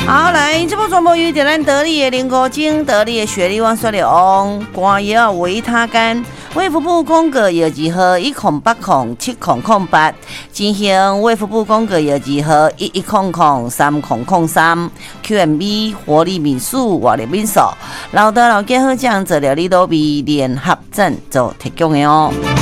好，来，这部全部由咱得力的林国精、得力的雪莉王说的翁、官药维他干、卫福部公告药剂号108070008，进行卫福部公告药剂号11003003 QMB 活力民宿活力民宿，老德老健好酱做料理都比联合镇做提供的哦。